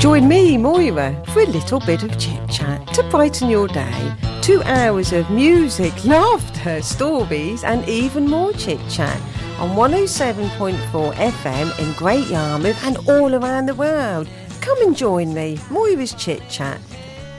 Join me, Moira, for a little bit of chit-chat to brighten your day. 2 hours of music, laughter, stories and even more chit-chat on 107.4 FM in Great Yarmouth and all around the world. Come and join me, Moira's Chit Chat,